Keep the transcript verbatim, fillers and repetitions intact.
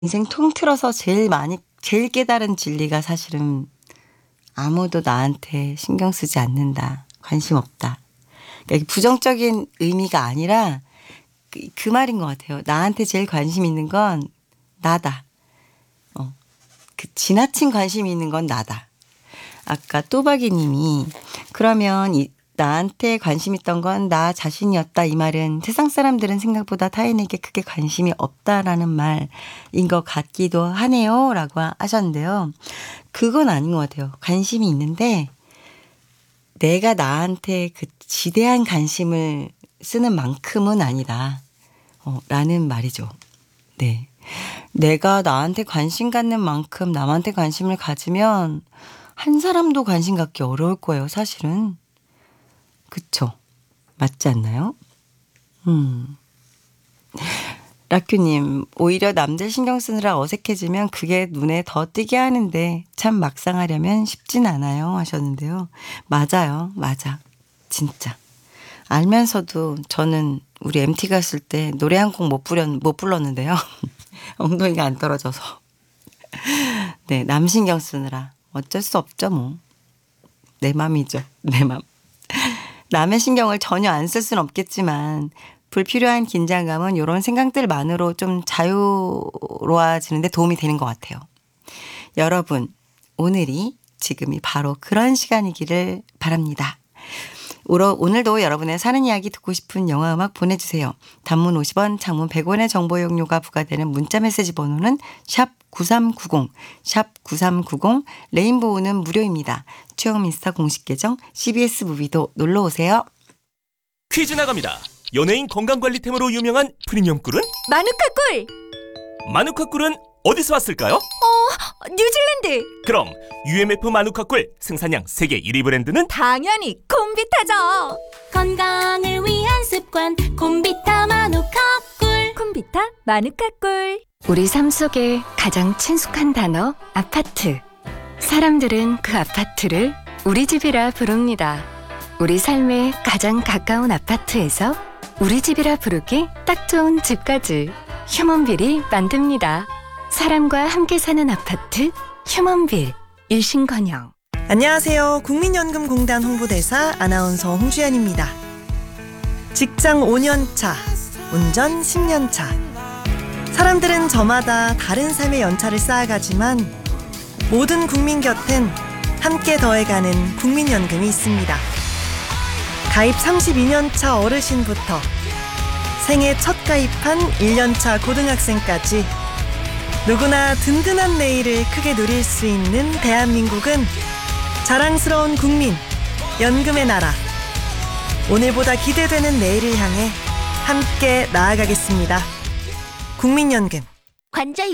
인생 통틀어서 제일 많이 제일 깨달은 진리가 사실은 아무도 나한테 신경 쓰지 않는다. 관심 없다. 그러니까 부정적인 의미가 아니라 그, 그 말인 것 같아요. 나한테 제일 관심 있는 건 나다. 어, 그 지나친 관심이 있는 건 나다. 아까 또박이 님이 그러면 이, 나한테 관심 있던 건 나 자신이었다. 이 말은 세상 사람들은 생각보다 타인에게 크게 관심이 없다라는 말인 것 같기도 하네요. 라고 하셨는데요. 그건 아닌 것 같아요. 관심이 있는데 내가 나한테 그 지대한 관심을 쓰는 만큼은 아니다. 어, 라는 말이죠. 네. 내가 나한테 관심 갖는 만큼 남한테 관심을 가지면 한 사람도 관심 갖기 어려울 거예요. 사실은. 그쵸? 맞지 않나요? 음. 라큐님, 오히려 남들 신경 쓰느라 어색해지면 그게 눈에 더 띄게 하는데 참 막상 하려면 쉽진 않아요 하셨는데요. 맞아요. 맞아. 진짜. 알면서도 저는 우리 엠티 갔을 때 노래 한 곡 못 부렸, 못 불렀는데요. 엉덩이가 안 떨어져서. 네, 남 신경 쓰느라 어쩔 수 없죠 뭐. 내 맘이죠. 내 맘. 남의 신경을 전혀 안 쓸 수는 없겠지만 불필요한 긴장감은 이런 생각들만으로 좀 자유로워지는 데 도움이 되는 것 같아요. 여러분, 오늘이 지금이 바로 그런 시간이기를 바랍니다. 오늘도 여러분의 사는 이야기 듣고 싶은 영화 음악 보내주세요. 단문 오십 원, 장문 백 원의 정보 이용료가 부과되는 문자메시지 번호는 샵 구삼구공, 샵 구삼구공, 레인보우는 무료입니다. 최영민 스타 공식 계정 씨비에스 무비도 놀러오세요. 퀴즈 나갑니다. 연예인 건강관리템으로 유명한 프리미엄 꿀은? 마누카 꿀! 마누카 꿀은 어디서 왔을까요? 어, 뉴질랜드! 그럼 유엠에프 마누카 꿀 생산량 세계 일 위 브랜드는? 당연히 콤비타죠! 건강을 위한 습관 콤비타 마누카 꿀. 콤비타 마누카 꿀. 우리 삶 속에 가장 친숙한 단어 아파트. 사람들은 그 아파트를 우리 집이라 부릅니다. 우리 삶에 가장 가까운 아파트에서 우리 집이라 부르기 딱 좋은 집까지 휴먼빌이 만듭니다. 사람과 함께 사는 아파트 휴먼빌. 일신건영. 안녕하세요. 국민연금공단 홍보대사 아나운서 홍주연입니다. 직장 오 년 차, 운전 십 년 차. 사람들은 저마다 다른 삶의 연차를 쌓아가지만 모든 국민 곁엔 함께 더해가는 국민연금이 있습니다. 가입 삼십이 년 차 어르신부터 생애 첫 가입한 일 년 차 고등학생까지 누구나 든든한 내일을 크게 누릴 수 있는 대한민국은 자랑스러운 국민, 연금의 나라. 오늘보다 기대되는 내일을 향해 함께 나아가겠습니다. 국민연금. 관절